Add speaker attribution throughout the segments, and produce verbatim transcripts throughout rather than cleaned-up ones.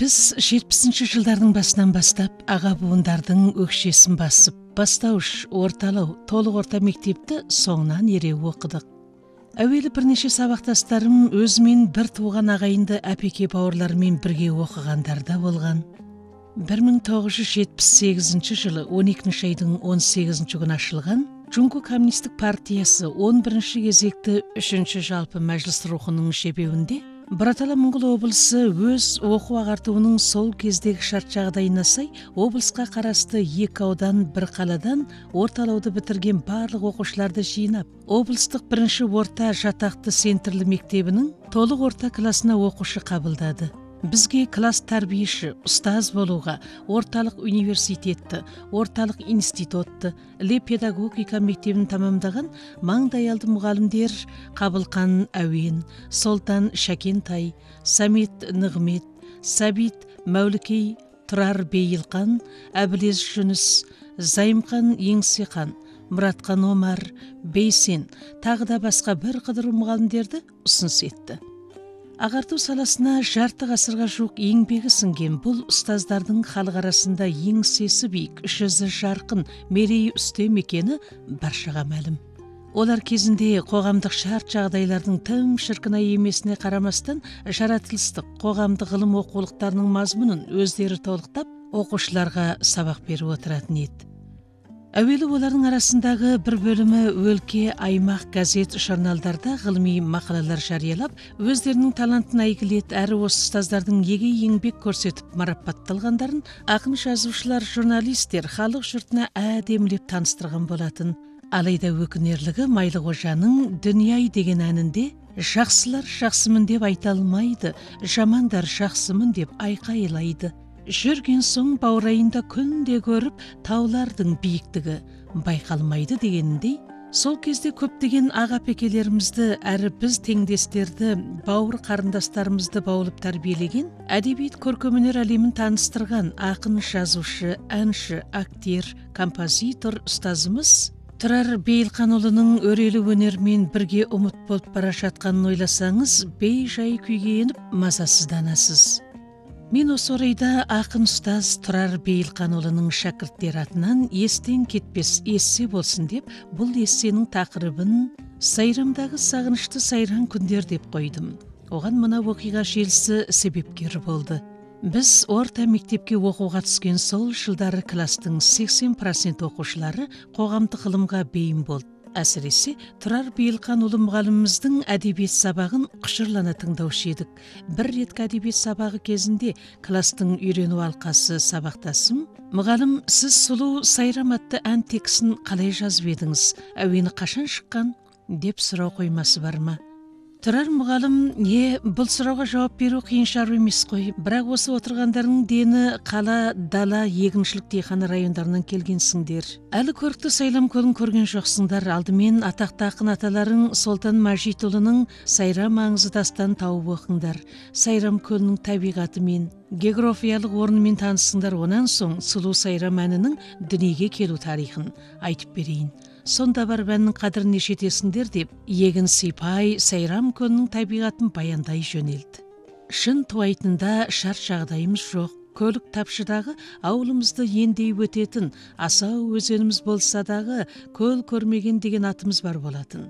Speaker 1: Біз жетпісінші жылдардың басынан бастап аға буындардың өкшесін басып, бастауыш, орталау, толық орта мектепті соңынан ере оқыдық. Әуелі бірнеше сабақтастарым өзімен бір туған ағайынды әпеке бауырларымен бірге оқығандарда болған. бір мың тоғыз жүз жетпіс сегізінші жылы он екінші айдың он сегізінші күні ашылған Джунко коммунистік партиясы он бірінші кезекті үшінші жалпы мәжіліс рухының шебеуінде Бұратала Моңғол облысы өз оқу ағартуының сол кездегі шарт жағдайына сай облысқа қарасты екі аудан бір қаладан орталауды бітірген барлық оқушыларды жинап, облыстық бірінші орта жатақты центрлі мектебінің толық орта класына оқушы қабылдады. Бізге класс тәрбиеші, ұстаз болуға, орталық университетті, орталық институтты, Іле педагогика мектебін тамамдаған маңдайалды мұғалімдер Қабылқан Әуен, Солтан Шәкентай, Самет Нығмет, Сәбит Мәулікей, Тұрар Бейілқан, Әбілез Жүніс, Зайымқан Еңсеқан, Мұратқан Омар, Бейсен, тағы да басқа бір қыдыру мұғалімдерді ұсыныс етті. Ағарту саласына жарты ғасырға жуық еңбегі сіңген бұл ұстаздардың халық арасында еңсесі биік, жүзі жарқын, мерейі үстем екені баршаға мәлім. Олар кезінде қоғамдық шарт жағдайлардың тым шіркінай емесіне қарамастан жаратылыстық қоғамдық ғылым оқулықтарының мазмұнын өздері толықтап, оқушыларға сабақ беріп отыратын еді. Әуелі олардың арасындағы бір бөлімі өлке, аймақ, газет, журналдарда ғылыми мақалалар жариялап, өздерінің талантын әйгілет әрі осы ұстаздардың еге еңбек көрсетіп марапатталғандарын ақын жазушылар, журналистер халық жұртына әдемілеп таныстырған болатын. Алайда өкінерлігі Майлықожаның «Дүние-ай» деген әнінде «Жақсылар жақсымын деп айта алмайды, жамандар жақсымын деп айқайлайды. Жүрген соң баурайында күнде көріп, таулардың биіктігі байқалмайды» дегеніндей, сол кезде көптеген аға-пекелерімізді әрі біз теңдестерді, бауыр қарындастарымызды баулып тәрбиелеген, әдебиет көркемөнер әлемін таныстырған ақын, жазушы, әнші, актер, композитор ұстазымыз Тұрар Бейілқанұлының өрелі өнермен бірге ұмыт болып бара жатқанын ойласаңыз, бей-жай күйге еніп мазасызданасыз. Мен осы орайда ақын ұстаз Тұрар Бейілқанұлының шәкірттері атынан естен кетпес ессе болсын деп, бұл ессенің тақырыбын сайрамдағы сағынышты сайран күндер деп қойдым. Оған мына оқиға желісі себепкер болды. Біз орта мектепке оқуға түскен сол жылдары кластың сексен процент оқушылары қоғамдық ғылымға бейім болды. Әсіресе Тұрар Бейілқанұлы мұғаліміміздің әдебиет сабағын құшырлана тыңдаушы едік. Бір реткі әдебиет сабағы кезінде кластың үйрену алқасы сабақтасым, мұғалім, сіз сұлу сайрам атты ән текстін қалай жазып едіңіз, әуені қашан шыққан деп сұрау қоймасы бар ма? Тұрар мұғалім, не, бұл сұрауға жауап беру қиын шаруа емес қой, бірақ осы отырғандардың дені қала, дала, егіншілік дейхана райондарынан келгенсіңдер. Әлі көрікті Сайрам көлін көрген жоқсыңдар. Алдымен атақты ақын аталарың Солтан Мәжитұлының Сайрам аңызы дастан тауып оқыңдар. Сайрам көлінің табиғатымен, географиялық орнымен танысыңдар. Онан соң сұлу Сайрам әнінің дүниеге келу тарихын айтып берейін. Сонда бар бәннің қадіріне жетесіңдер деп, егін сипай Сайрам көлінің табиғатын баяндай жөнелді. Шын туайтында шарт жағдайымыз жоқ. Көлік тапшыдағы ауылымызды ендей өтетін, асау өзеніміз болса дағы көл көрмеген деген атымыз бар болатын.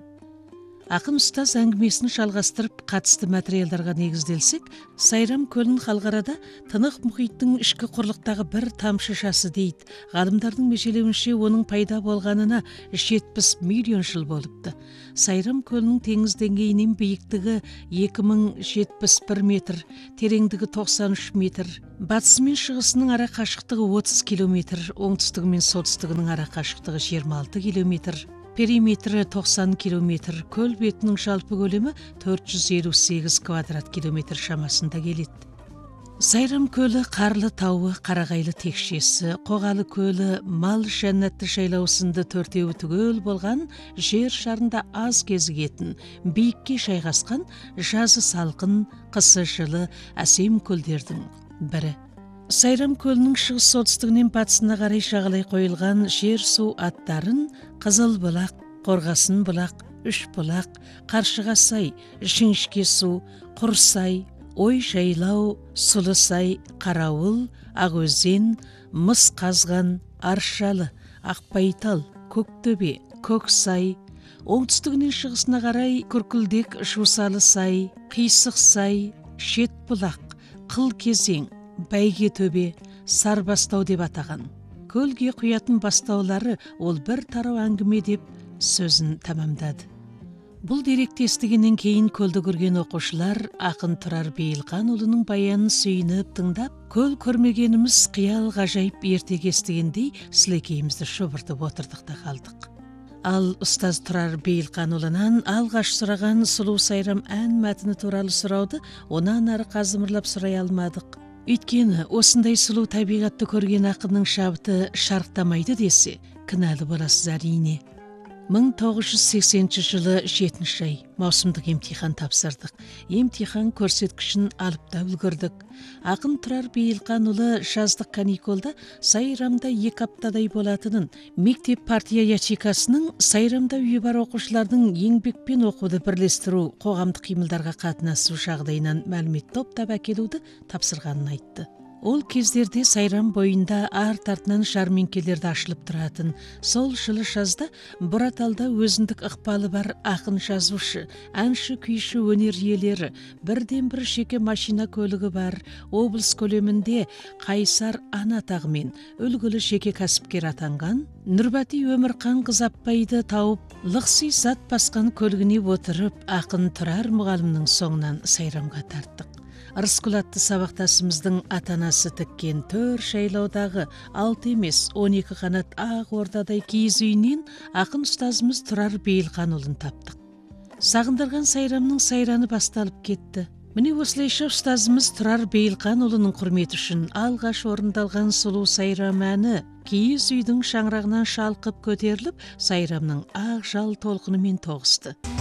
Speaker 1: Ақын ұстаз әңгімесін жалғастырып қатысты материалдарға негізделсек, Сайрам көлін халықарада тынық мұхиттың ішкі құрлықтағы бір тамшы жасы дейді. Ғалымдардың межелеуінше оның пайда болғанына жетпіс миллион жыл болыпты. Сайрам көлінің теңіз деңгейінен биіктігі екі мың жетпіс бір метр, тереңдігі тоқсан үш метр. Батысы мен шығысының ара қашықтығы отыз километр, оңтүстігі мен солтүстігінің ара қашықтығы жиырма алты километр. Периметрі тоқсан километр, көл бетінің жалпы көлемі төрт жүз елу сегіз квадрат километр шамасында келеді. Сайрам көлі қарлы тауы, қарағайлы текшесі, қоғалы көлі, мал жәннатты жайлаусынды төртеуі түгел болған, жер шарында аз кезігетін, биікке жайғасқан, жазы салқын, қысы жылы әсем көлдердің бірі. Сайрам көлінің шығыс солтүстігінен батысына қарай жағалай қойылған жер су аттарын Қызыл бұлақ, Қорғасын бұлақ, Үш бұлақ, Қаршыға сай, Жіңішке су, Құрсай, ой жайлау, Сұлысай, Қарауыл, Ағөзен, Мыс қазған, Аршалы, Ақбайтал, Көктөбе, Көксай, оңтүстігінен шығысына қарай Күркілдек, Жусалысай, Қисықсай, Шетбұлақ, Қылкезең, Бәйгетөбе, Сарбастау деп атаған. Көлге құятын бастаулары ол бір тарау әңгіме деп сөзін тамамдады. Бұл деректі естігеннен кейін көлді көрген оқушылар ақын Тұрар Бейілқанұлының баянын сүйініп тыңдап, көл көрмегеніміз қиял ғажайып ертегі естігендей сілекейімізді шұбыртып отырдық та қалдық. Ал ұстаз Тұрар Бейілқанұлынан алғаш сұраған сұлу сайрам ән мәтіні туралы сұрауды онан ары қазымырлап сұрай алмадық. Өйткені осындай сұлу табиғатты көрген ақынның шабыты шарықтамайды десе, кінәлі боласыз әрине. мың тоғыз жүз сексенінші жылы жетінші ай маусымдық емтихан тапсырдық. Емтихан көрсеткішін алып та үлгірдік. Ақын Тұрар Бейілқанұлы жаздық каникулда Сайрамда екі аптадай болатынын, мектеп партия ячейкасының Сайрамда үйі бар оқушылардың еңбекпен оқуды бірлестіру, қоғамдық қимылдарға қатынасу жағдайынан мәлімет топтап әкелуді тапсырғанын айтты. Ол кездерде Сайрам бойында арт-артынан жәрмеңкелерді ашылып тұратын. Сол жылы жазда Бұраталда өзіндік ықпалы бар ақын жазушы, әнші күйші өнер иелері, бірден бір жеке машина көлігі бар, облыс көлемінде Қайсар ана атағымен үлгілі жеке кәсіпкер атанған, Нұрбәти Өмірқан Қызапбайды тауып, лықси зат басқан көлігіне отырып, ақын Тұрар мұғалімнің соңынан Сайрамға тарттық. Рыскүл атты сабақтасымыздың атанасы тіккен төр шайлаудағы алты емес он екі қанат ақ ордадай киіз үйінен ақын ұстазымыз Тұрар Бейілқанұлын таптық. Сағындырған Сайрамның сайраны басталып кетті. Міне осылайша ұстазымыз Тұрар Бейілқанұлының құрметі үшін алғаш орындалған сұлу сайрам әні киіз үйдің шаңырағынан шалқып көтеріліп, Сайрамның ақ жал толқынымен тоғысты.